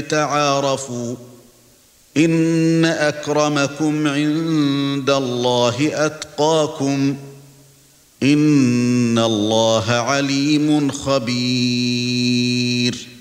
ليتعارفوا إن أكرمكم عند الله أتقاكم إن الله عليم خبير